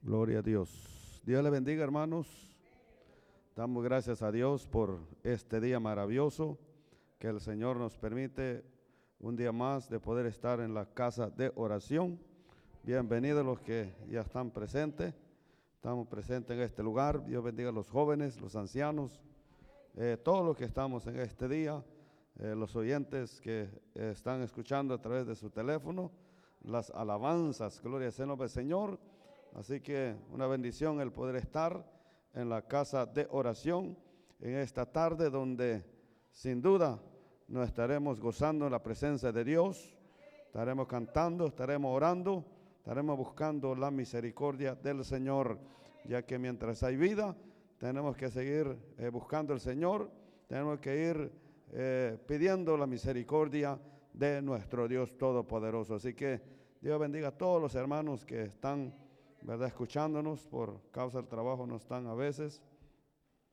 Gloria a Dios. Dios le bendiga, hermanos. Damos gracias a Dios por este día maravilloso que el Señor nos permite un día más de poder estar en la casa de oración. Bienvenidos los que ya están presentes. Estamos presentes en este lugar. Dios bendiga a los jóvenes, los ancianos, todos los que estamos en este día, los oyentes que están escuchando a través de su teléfono, las alabanzas, gloria sea el nombre del Señor. Así que una bendición el poder estar en la casa de oración en esta tarde donde sin duda nos estaremos gozando en la presencia de Dios, estaremos cantando, estaremos orando, estaremos buscando la misericordia del Señor, ya que mientras hay vida tenemos que seguir buscando al Señor, tenemos que ir pidiendo la misericordia de nuestro Dios Todopoderoso. Así que Dios bendiga a todos los hermanos que están, ¿verdad?, escuchándonos. Por causa del trabajo no están a veces,